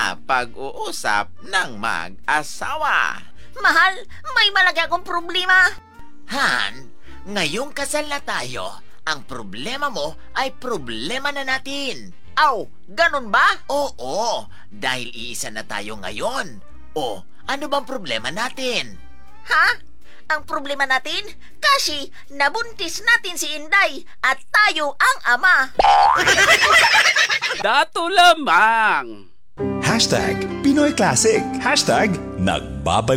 na pag-uusap ng mag-asawa. Mahal, may malaki akong problema. Han, ngayong kasal na tayo, ang problema mo ay problema na natin. Aw, ganun ba? Oo, dahil iisa na tayo ngayon. O, ano bang problema natin? Ha? Ang problema natin, kasi nabuntis natin si Inday at tayo ang ama. Dato lamang. #Pinoy Classic. #Nagbabalik